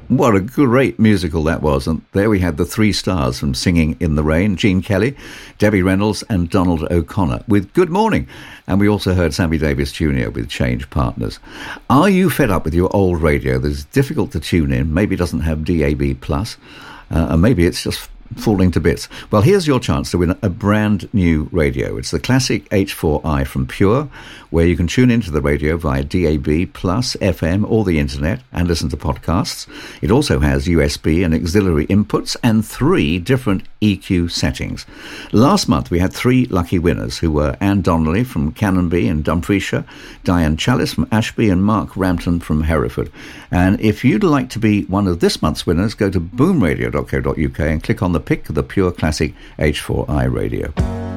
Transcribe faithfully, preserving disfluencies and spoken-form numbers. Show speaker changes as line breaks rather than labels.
What a great musical that was. And there we had the three stars from Singing in the Rain, Gene Kelly, Debbie Reynolds and Donald O'Connor with Good Morning. And we also heard Sammy Davis Junior with Change Partners. Are you fed up with your old radio that's difficult to tune in? Maybe it doesn't have D A B plus, uh, and maybe it's just falling to bits. Well, here's your chance to win a brand new radio. It's the classic H four i from Pure, where you can tune into the radio via D A B plus, F M or the internet and listen to podcasts. It also has U S B and auxiliary inputs and three different E Q settings. Last month we had three lucky winners who were Anne Donnelly from Canonby and Dumfriesshire, Diane Chalice from Ashby and Mark Rampton from Hereford. And if you'd like to be one of this month's winners, go to boom radio dot co dot uk and click on the pick of the Pure Classic H four i radio.